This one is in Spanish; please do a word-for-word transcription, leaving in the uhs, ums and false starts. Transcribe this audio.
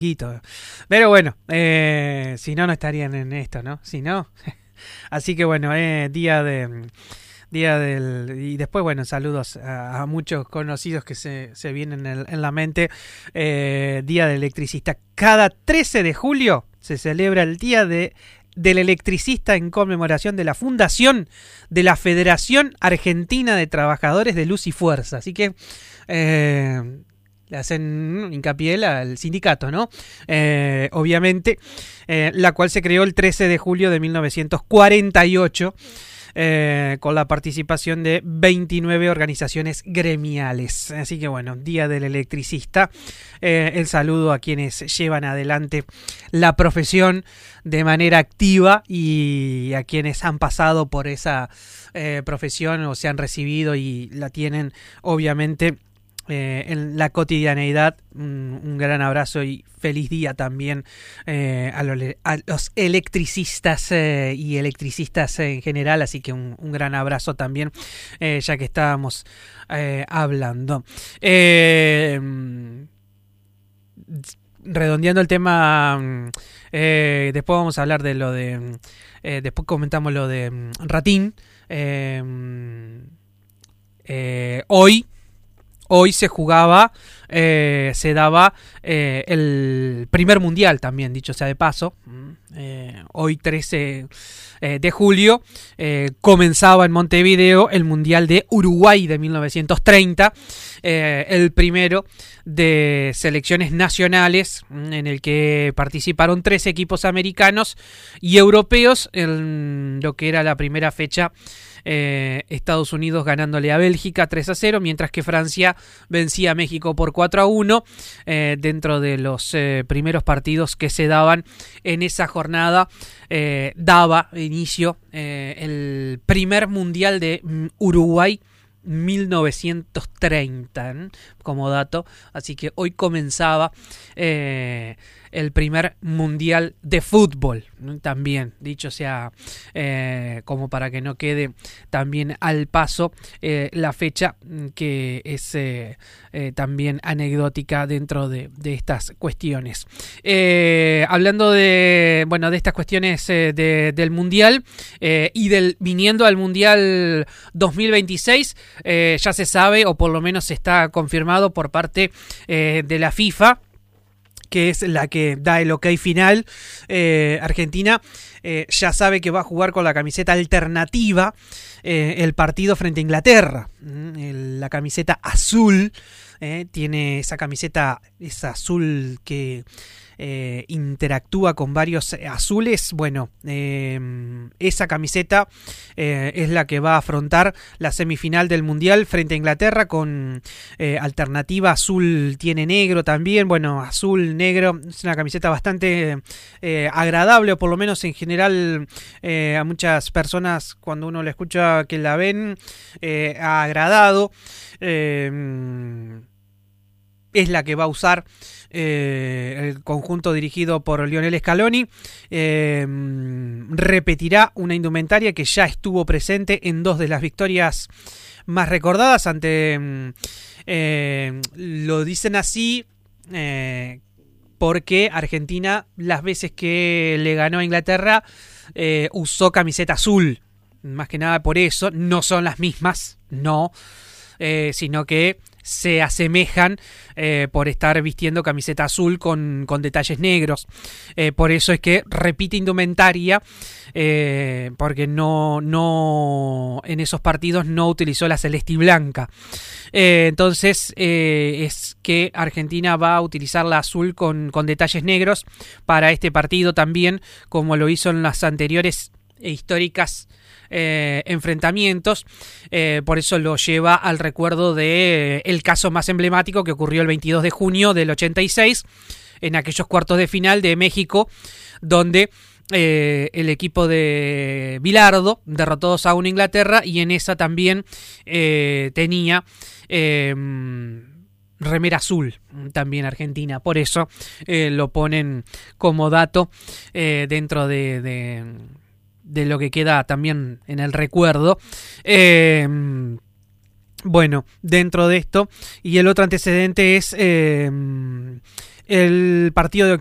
Pero bueno, eh, si no, no estarían en esto, ¿no? Si no. Así que bueno, eh, día de... Día del... Y después, bueno, saludos a, a muchos conocidos que se, se vienen en, en la mente. Eh, Día del Electricista. Cada trece de julio se celebra el Día de, del Electricista en conmemoración de la fundación de la Federación Argentina de Trabajadores de Luz y Fuerza. Así que... Eh, le hacen hincapié al sindicato, ¿no? Eh, obviamente, eh, la cual se creó el trece de julio de mil novecientos cuarenta y ocho, eh, con la participación de veintinueve organizaciones gremiales. Así que bueno, Día del Electricista. Eh, el saludo a quienes llevan adelante la profesión de manera activa y a quienes han pasado por esa eh, profesión o se han recibido y la tienen, obviamente, Eh, en la cotidianeidad. Un, un gran abrazo y feliz día también eh, a, lo, a los electricistas eh, y electricistas en general, así que un, un gran abrazo también, eh, ya que estábamos eh, hablando. Eh, redondeando el tema, eh, después vamos a hablar de lo de, eh, después comentamos lo de um, Ratín. Eh, eh, hoy Hoy se jugaba, eh, se daba eh, el primer mundial también, dicho sea de paso. Eh, hoy trece de julio eh, comenzaba en Montevideo el Mundial de Uruguay de mil novecientos treinta, eh, el primero de selecciones nacionales en el que participaron tres equipos americanos y europeos en lo que era la primera fecha. Eh, Estados Unidos ganándole a Bélgica tres a cero, mientras que Francia vencía a México por cuatro a uno, eh, dentro de los eh, primeros partidos que se daban en esa jornada. Eh, daba inicio eh, el primer mundial de Uruguay mil novecientos treinta, ¿eh? Como dato, así que hoy comenzaba eh, el primer mundial de fútbol, ¿no? También, dicho sea eh, como para que no quede también al paso eh, la fecha que es eh, eh, también anecdótica dentro de, de estas cuestiones. Eh, hablando de, bueno, de estas cuestiones eh, de, del mundial eh, y del viniendo al mundial dos mil veintiséis, eh, ya se sabe, o por lo menos está confirmado por parte eh, de la FIFA, que es la que da el ok final. eh, Argentina eh, ya sabe que va a jugar con la camiseta alternativa eh, el partido frente a Inglaterra. Mm, la camiseta azul, eh, tiene esa camiseta, esa azul que eh, interactúa con varios azules. Bueno, eh, esa camiseta eh, es la que va a afrontar la semifinal del Mundial frente a Inglaterra, con eh, alternativa azul, tiene negro también. Bueno, azul, negro, es una camiseta bastante eh, agradable, o por lo menos en general eh, a muchas personas cuando uno la escucha que la ven eh, ha agradado. Eh, es la que va a usar eh, el conjunto dirigido por Lionel Scaloni. Eh, repetirá una indumentaria que ya estuvo presente en dos de las victorias más recordadas ante eh, lo dicen así eh, porque Argentina, las veces que le ganó a Inglaterra, eh, usó camiseta azul, más que nada por eso. No son las mismas, no, eh, sino que se asemejan eh, por estar vistiendo camiseta azul con, con detalles negros. Eh, por eso es que repite indumentaria, eh, porque no, no en esos partidos no utilizó la celeste y blanca. Eh, entonces eh, es que Argentina va a utilizar la azul con, con detalles negros para este partido también, como lo hizo en las anteriores e históricas Eh, enfrentamientos. Eh, por eso lo lleva al recuerdo de eh, el caso más emblemático que ocurrió el veintidós de junio del ochenta y seis, en aquellos cuartos de final de México, donde eh, el equipo de Bilardo derrotó dos a uno a Inglaterra, y en esa también eh, tenía eh, remera azul también Argentina. Por eso eh, lo ponen como dato eh, dentro de, de de lo que queda también en el recuerdo. Eh, bueno, dentro de esto, y el otro antecedente es eh, el partido de